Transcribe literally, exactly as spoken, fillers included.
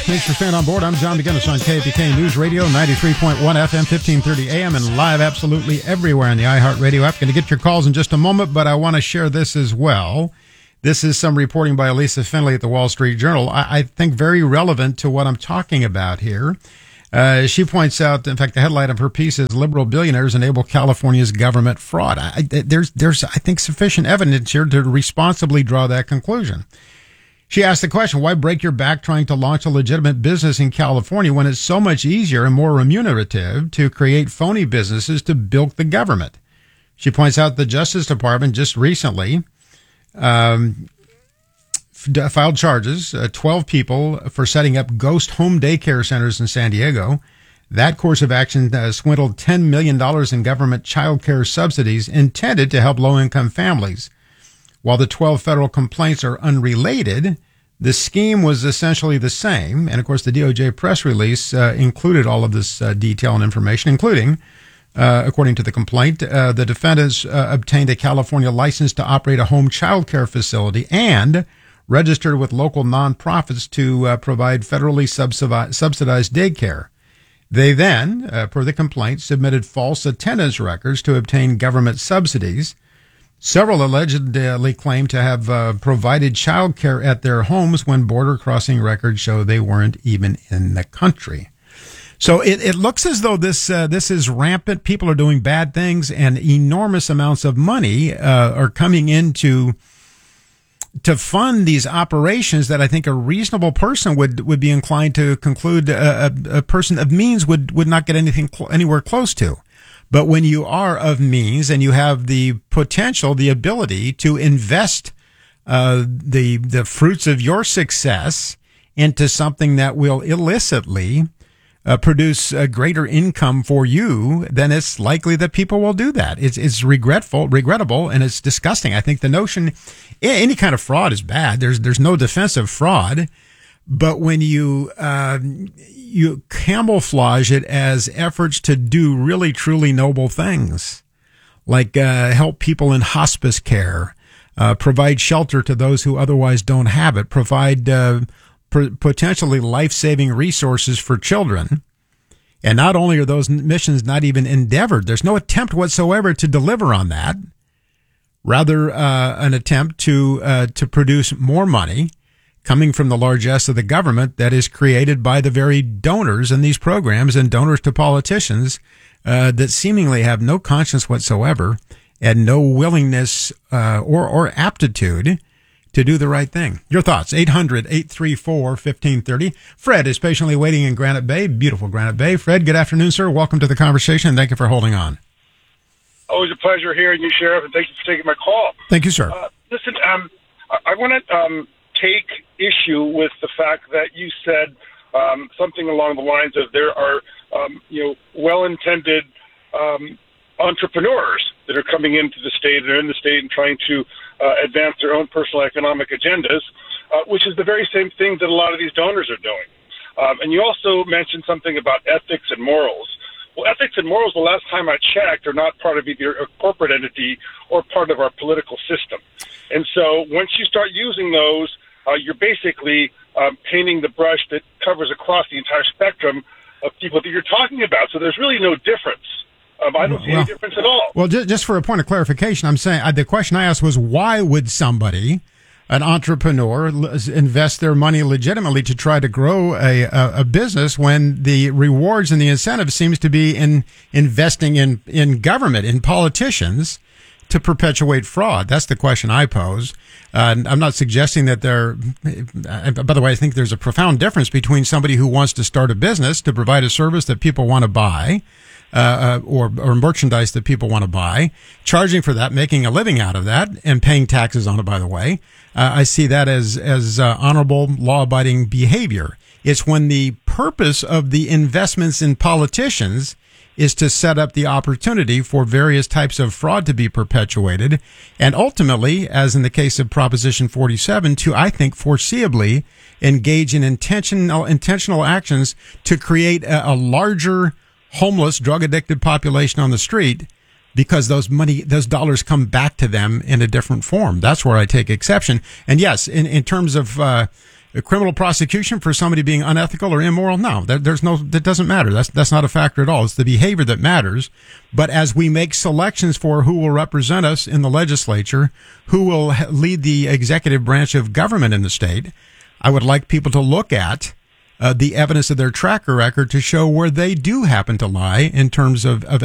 Thanks for staying on board. I'm John McGinnis on K P K News Radio, ninety-three point one F M, fifteen thirty A M, and live absolutely everywhere in the iHeartRadio app. Going to get your calls in just a moment, but I want to share this as well. This is some reporting by Elisa Finley at the Wall Street Journal. I, I think very relevant to what I'm talking about here. Uh, she points out, in fact, the headline of her piece is "Liberal Billionaires Enable California's Government Fraud." I, there's, there's, I think, sufficient evidence here to responsibly draw that conclusion. She asked the question, why break your back trying to launch a legitimate business in California when it's so much easier and more remunerative to create phony businesses to bilk the government? She points out the Justice Department just recently um, f- filed charges, uh, twelve people, for setting up ghost home daycare centers in San Diego. That course of action uh, swindled ten million dollars in government child care subsidies intended to help low-income families. While the twelve federal complaints are unrelated, the scheme was essentially the same. And, of course, the D O J press release uh, included all of this uh, detail and information, including, uh, according to the complaint, uh, the defendants uh, obtained a California license to operate a home child care facility and registered with local nonprofits to uh, provide federally subsidi- subsidized daycare. They then, uh, per the complaint, submitted false attendance records to obtain government subsidies. Several allegedly claim to have uh, provided child care at their homes when border crossing records show they weren't even in the country. So it, it looks as though this uh, this is rampant. People are doing bad things, and enormous amounts of money uh, are coming into to fund these operations that I think a reasonable person would, would be inclined to conclude a, a, a person of means would, would not get anything cl- anywhere close to. But when you are of means and you have the potential, the ability to invest uh, the the fruits of your success into something that will illicitly uh, produce a greater income for you, then it's likely that people will do that. It's it's regretful, regrettable, and it's disgusting. I think the notion, any kind of fraud is bad. There's there's no defense of fraud. But when you uh, you camouflage it as efforts to do really, truly noble things, like uh, help people in hospice care, uh, provide shelter to those who otherwise don't have it, provide uh, pr- potentially life-saving resources for children, and not only are those missions not even endeavored, there's no attempt whatsoever to deliver on that, rather uh, an attempt to uh, to produce more money coming from the largesse of the government that is created by the very donors in these programs and donors to politicians uh, that seemingly have no conscience whatsoever and no willingness uh, or, or aptitude to do the right thing. Your thoughts, eight hundred, eight three four, one five three zero. Fred is patiently waiting in Granite Bay, beautiful Granite Bay. Fred, good afternoon, sir. Welcome to the conversation. Thank you for holding on. Always a pleasure hearing you, Sheriff, and thank you for taking my call. Thank you, sir. Uh, listen, um, I, I want to um, take issue with the fact that you said um, something along the lines of there are, um, you know, well-intended um, entrepreneurs that are coming into the state and are in the state and trying to uh, advance their own personal economic agendas, uh, which is the very same thing that a lot of these donors are doing. Um, and you also mentioned something about ethics and morals. Well, ethics and morals, the last time I checked, are not part of either a corporate entity or part of our political system. And so once you start using those, uh, you're basically um, painting the brush that covers across the entire spectrum of people that you're talking about. So there's really no difference. Um, I don't see well, any difference at all. Well, just, just for a point of clarification, I'm saying uh, the question I asked was, why would somebody, an entrepreneur, invest their money legitimately to try to grow a, a, a business when the rewards and the incentive seems to be in investing in, in government, in politicians, to perpetuate fraud? That's the question I pose. Uh, I'm not suggesting that there, by the way, I think there's a profound difference between somebody who wants to start a business to provide a service that people want to buy, uh, or, or merchandise that people want to buy, charging for that, making a living out of that, and paying taxes on it, by the way. Uh, I see that as, as uh, honorable, law-abiding behavior. It's when the purpose of the investments in politicians is to set up the opportunity for various types of fraud to be perpetuated, and ultimately, as in the case of Proposition forty-seven, to, I think, foreseeably engage in intentional intentional actions to create a, a larger homeless, drug-addicted population on the street, because those money, those dollars come back to them in a different form. That's where I take exception. And yes, in, in terms of uh, a criminal prosecution for somebody being unethical or immoral? No, there, there's no, that doesn't matter. That's, that's not a factor at all. It's the behavior that matters. But as we make selections for who will represent us in the legislature, who will lead the executive branch of government in the state, I would like people to look at uh, the evidence of their track record to show where they do happen to lie in terms of, of